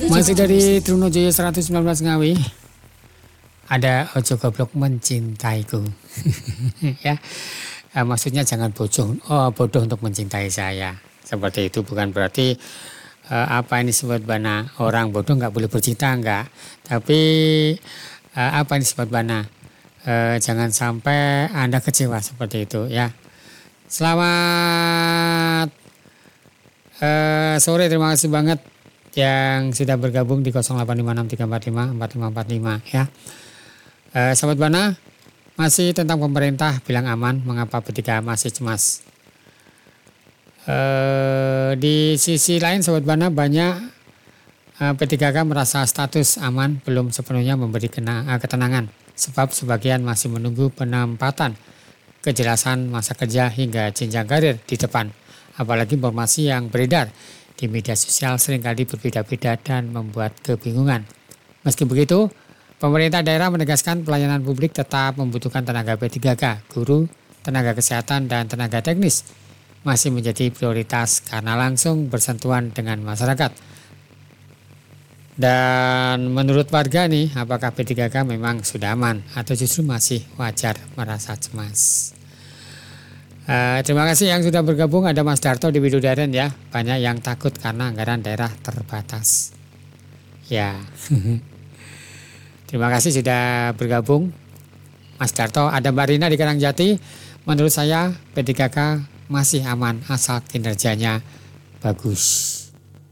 Masih dari Trunojoyo 119 Ngawi. Ada ojo goblok mencintaiku. Ya. Maksudnya jangan bodoh untuk mencintai saya. Seperti itu, bukan berarti apa ini disebut bana orang bodoh nggak boleh bercinta, enggak. Tapi apa ini disebut bana jangan sampai Anda kecewa seperti itu ya. Selamat sore, terima kasih banget yang sudah bergabung di 085634545545 ya. Sahabat Bana, masih tentang pemerintah bilang aman, mengapa P3K masih cemas? Di sisi lain Sahabat Bana, banyak P3K merasa status aman belum sepenuhnya memberi ketenangan, sebab sebagian masih menunggu penempatan, kejelasan masa kerja hingga jenjang karir di depan. Apalagi informasi yang beredar di media sosial seringkali berbeda-beda dan membuat kebingungan. Meski begitu, pemerintah daerah menegaskan pelayanan publik tetap membutuhkan tenaga P3K, guru, tenaga kesehatan, dan tenaga teknis masih menjadi prioritas karena langsung bersentuhan dengan masyarakat. Dan menurut warga nih, apakah P3K memang sudah aman atau justru masih wajar merasa cemas? Terima kasih yang sudah bergabung. Ada Mas Darto di Widodaren ya. Banyak yang takut karena anggaran daerah terbatas. Ya. Terima kasih sudah bergabung Mas Darto. Ada Mbak Rina di Karangjati. Menurut saya P3K masih aman asal kinerjanya bagus.